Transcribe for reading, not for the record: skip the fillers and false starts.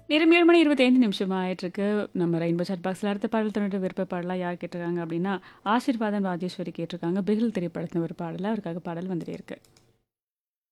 நேரம் 7 மணி 25 நிமிஷம் ஆயிட்டிருக்கு. நம்ம ரெயின்போ சாட் பாக்ஸ்ல அடுத்த பாடல் தன்னுடைய விருப்ப பாடலா யார் கேட்டிருக்காங்க அப்படின்னா, ஆசீர்வாதம் ராஜேஸ்வரி கேட்டிருக்காங்க. பிகில் திரைப்படத்தின் ஒரு பாடலா அவருக்காக பாடல் வந்துட்டே இருக்கு.